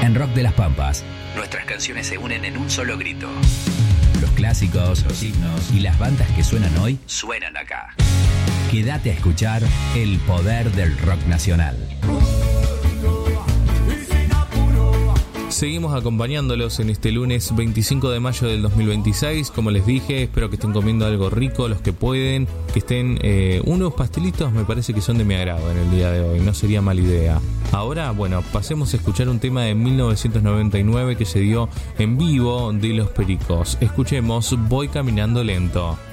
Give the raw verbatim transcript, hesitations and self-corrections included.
En Rock de las Pampas, nuestras canciones se unen en un solo grito. Los clásicos, los himnos y las bandas que suenan hoy suenan acá. Quédate a escuchar el poder del rock nacional. Seguimos acompañándolos en este lunes veinticinco de mayo del dos mil veintiséis. Como les dije, espero que estén comiendo algo rico, los que pueden, que estén eh, unos pastelitos me parece que son de mi agrado en el día de hoy, no sería mala idea. Ahora, bueno, pasemos a escuchar un tema de mil novecientos noventa y nueve que se dio en vivo de Los Pericos. Escuchemos Voy Caminando Lento.